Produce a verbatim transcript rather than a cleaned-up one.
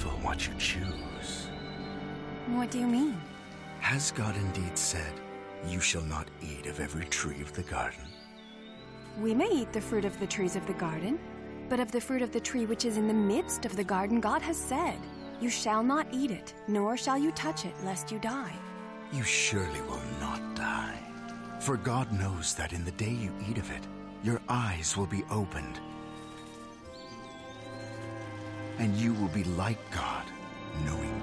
careful what you choose. What do you mean? Has God indeed said, "You shall not eat of every tree of the garden"? We may eat the fruit of the trees of the garden, but of the fruit of the tree which is in the midst of the garden, God has said, "You shall not eat it, nor shall you touch it, lest you die." You surely will not die. For God knows that in the day you eat of it, your eyes will be opened, and you will be like God, knowing